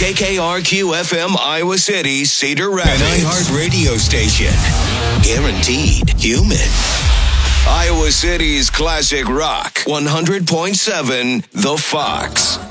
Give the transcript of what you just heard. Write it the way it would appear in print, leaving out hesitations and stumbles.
KKRQ FM Iowa City, Cedar Rapids. An iHeart radio station. Guaranteed human. Iowa City's classic rock. 100.7 The Fox.